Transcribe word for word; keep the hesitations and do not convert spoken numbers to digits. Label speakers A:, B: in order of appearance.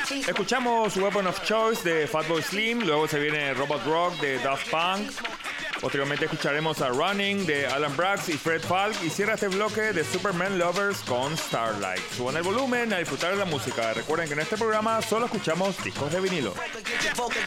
A: Escuchamos Weapon of Choice de Fatboy Slim, luego se viene Robot Rock de Daft Punk. Posteriormente escucharemos a Running de Alan Brax y Fred Falk y cierra este bloque de Superman Lovers con Starlight. Suban el volumen a disfrutar de la música. Recuerden que en este programa solo escuchamos discos de vinilo.